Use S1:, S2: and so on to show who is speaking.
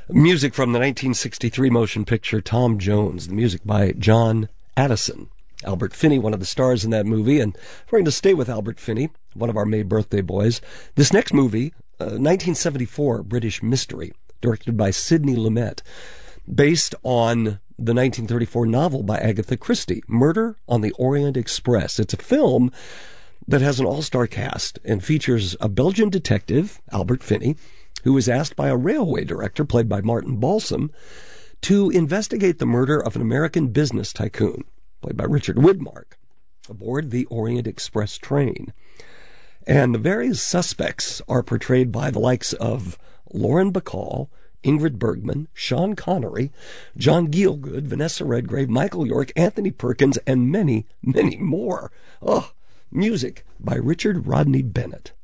S1: Music from the 1963 motion picture Tom Jones, the music by John Addison. Albert Finney, one of the stars in that movie, and we're going to stay with Albert Finney, one of our May birthday boys. This next movie, 1974 British mystery, directed by Sidney Lumet, based on the 1934 novel by Agatha Christie, Murder on the Orient Express. It's a film that has an all-star cast and features a Belgian detective, Albert Finney, who was asked by a railway director, played by Martin Balsam, to investigate the murder of an American business tycoon, played by Richard Widmark, aboard the Orient Express train. And the various suspects are portrayed by the likes of Lauren Bacall, Ingrid Bergman, Sean Connery, John Gielgud, Vanessa Redgrave, Michael York, Anthony Perkins, and many, many more. Oh, music by Richard Rodney Bennett.